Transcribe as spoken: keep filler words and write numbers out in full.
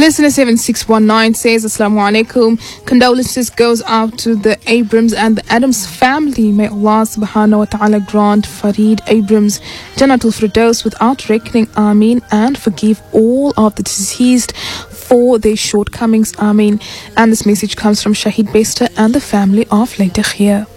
Listener seven six one nine says, Assalamu alaikum. Condolences goes out to the Abrams and the Adams family. May Allah subhanahu wa ta'ala grant Farid Abrams Jannatul Firdaus without reckoning. Ameen. And forgive all of the deceased for their shortcomings. Ameen. And this message comes from Shahid Bester and the family of Late Khir.